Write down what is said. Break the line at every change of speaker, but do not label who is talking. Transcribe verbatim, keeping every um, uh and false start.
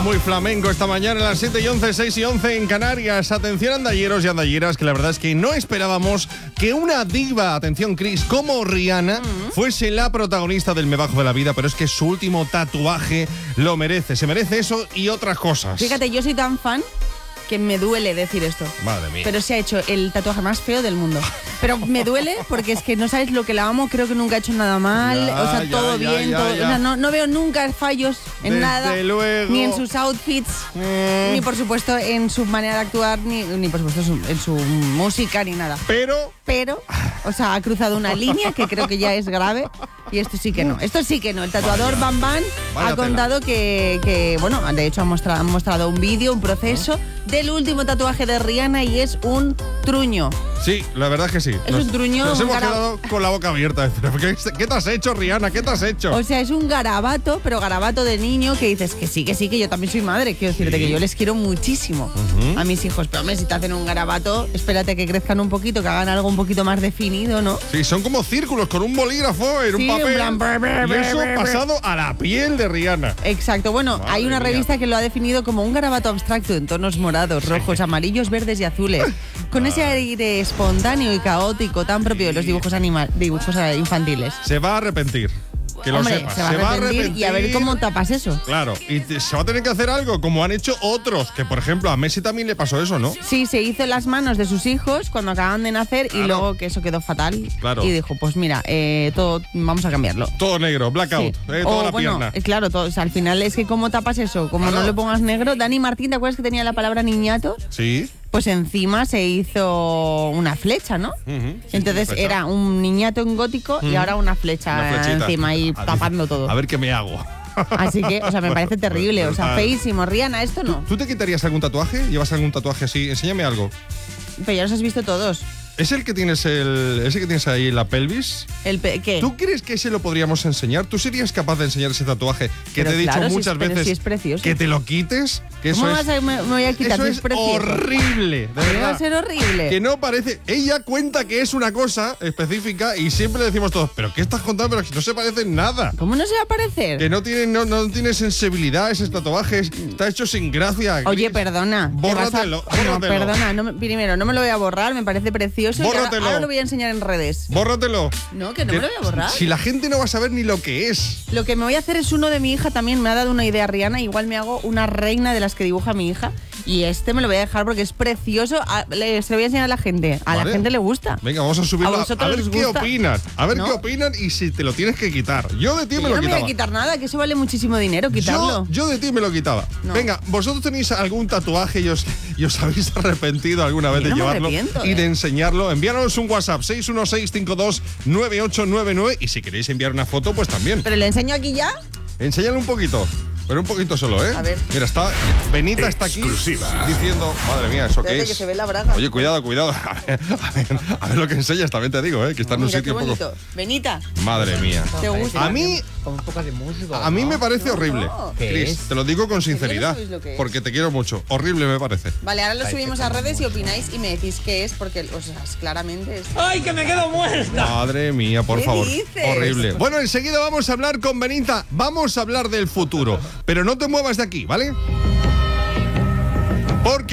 muy flamenco esta mañana a las siete y once, seis y once en Canarias. Atención andalleros y andalleras, que la verdad es que no esperábamos que una diva, atención Chris, como Rihanna, mm. fuese la protagonista del Me Bajo de la Vida, pero es que su último tatuaje lo merece. Se merece eso y otras cosas.
Fíjate, yo soy tan fan que me duele decir esto.
Madre mía.
Pero se ha hecho el tatuaje más feo del mundo. Pero me duele porque es que no sabes lo que la amo, creo que nunca ha hecho nada mal,
ya,
o sea,
ya,
todo
ya,
bien,
ya,
todo,
ya.
O sea, no, no veo nunca fallos en
Desde
nada,
luego.
ni en sus outfits, mm. ni por supuesto en su manera de actuar, ni, ni por supuesto su, en su música, ni nada.
Pero...
Pero, o sea, ha cruzado una línea que creo que ya es grave. Y esto sí que no, esto sí que no. El tatuador Vaya. Bam Bam
Vaya
ha contado que, que, bueno, de hecho han mostrado, han mostrado un vídeo, un proceso ¿Ah? del último tatuaje de Rihanna y es un truño.
Sí, la verdad es que sí.
Es
nos,
un truño.
Nos
un
hemos
gara...
quedado con la boca abierta. ¿Qué, ¿Qué te has hecho, Rihanna? ¿Qué te has hecho?
O sea, es un garabato, pero garabato de niño que dices que sí, que sí, que yo también soy madre. Quiero decirte sí. que yo les quiero muchísimo uh-huh. a mis hijos. Pero hombre, si te hacen un garabato, espérate que crezcan un poquito, que hagan algo un poquito más definido, ¿no?
Sí, son como círculos con un bolígrafo en
sí,
un papel.
Un plan...
Y eso pasado a la piel de Rihanna.
Exacto. Bueno, Madre hay una mía. revista que lo ha definido como un garabato abstracto en tonos morados, rojos, amarillos, verdes y azules. Con ese aire espontáneo y caótico tan propio de los dibujos, animal, dibujos infantiles.
Se va a arrepentir. Que lo
Hombre,
sepas.
se, va, se a va a arrepentir y a ver cómo tapas eso.
Claro, y te, se va a tener que hacer algo como han hecho otros, que por ejemplo a Messi también le pasó eso, ¿no?
Sí, se hizo en las manos de sus hijos cuando acaban de nacer claro. y luego que eso quedó fatal.
Claro.
Y dijo, pues mira, eh, todo vamos a cambiarlo.
Todo negro, blackout, sí. eh, toda
o,
la
bueno,
pierna.
Es claro, todo, o sea, al final es que cómo tapas eso, como claro. no le pongas negro. Dani Martín, ¿te acuerdas que tenía la palabra niñato?
Sí.
Pues encima se hizo una flecha, ¿no? Uh-huh, sí, Entonces era un niñato en gótico uh-huh. y ahora una flecha una encima y a tapando
ver,
todo.
A ver qué me hago.
Así que, o sea, me parece terrible, o sea, feísimo. Rihanna, esto no.
¿Tú, ¿Tú te quitarías algún tatuaje? ¿Llevas algún tatuaje así? Enséñame algo.
Pero ya los has visto todos.
¿Es el que tienes el ese que tienes ahí en la pelvis?
¿El pe qué?
¿Tú crees que ese lo podríamos enseñar? ¿Tú serías capaz de enseñar ese tatuaje que
pero
te he dicho
claro,
muchas
si es,
veces
si es precioso.
que te lo quites? Que
¿Cómo
eso
vas
es,
a, me, me voy a quitar?
Eso
si
es,
es precioso.
horrible, de verdad.
Va a ser horrible.
Que no parece. Ella cuenta que es una cosa específica y siempre le decimos todos, ¿pero qué estás contando? Pero que no se parece en nada.
¿Cómo no se va a parecer?
Que no tiene, no, no tiene sensibilidad ese tatuaje, está hecho sin gracia.
Oye, perdona.
Bórratelo,
a...
bórratelo.
No, perdona, no me, primero, no me lo voy a borrar, me parece precioso.
Bórratelo.
Y ahora, ahora lo voy a enseñar en redes.
Bórratelo.
No, que no me lo voy a borrar.
Si la gente no va a saber ni lo que es.
Lo que me voy a hacer es uno de mi hija también, me ha dado una idea Rihanna, igual me hago una reina de las que dibuja mi hija. Y este me lo voy a dejar porque es precioso. A, le, se lo voy a enseñar a la gente. A vale. la gente le gusta.
Venga, vamos a subirlo.
A,
a ver qué
gusta?
opinan. A ver
¿No?
qué opinan y si te lo tienes que quitar. Yo de ti
yo
me lo
no
quitaba.
No me voy a quitar nada, que eso vale muchísimo dinero quitarlo.
Yo, yo de ti me lo quitaba. No. Venga, ¿vosotros tenéis algún tatuaje y os, y os habéis arrepentido alguna vez
yo
de
no
llevarlo
¿eh?
y de enseñarlo? Enviárnoslo un WhatsApp seis uno seis cinco dos nueve ocho nueve nueve y si queréis enviar una foto, pues también.
¿Pero le enseño aquí ya?
Enséñale un poquito. Pero un poquito solo, ¿eh?
A ver.
Mira, está Benita está aquí diciendo, madre mía, ¿eso qué es?
Que se ve la braga.
Oye, cuidado, cuidado. A ver, a ver, a ver lo que enseñas, también te digo, ¿eh? Que está en un
Mira,
sitio
qué
un
bonito.
poco...
Benita.
Madre mía.
¿Te gusta?
A mí...
Con un poco de música.
A mí
¿no?
me parece
no,
horrible.
No.
Chris, te lo digo con sinceridad.
Lo que es.
Porque te quiero mucho. Horrible me parece.
Vale, ahora lo subimos a redes y opináis y me decís qué es, porque, o sea, claramente es...
¡Ay, que me quedo muerta!
Madre mía, por
¿Qué
favor.
dices?
Horrible. Bueno, enseguida vamos a hablar con Benita. Vamos a hablar del futuro. Pero no te muevas de aquí, ¿vale? Porque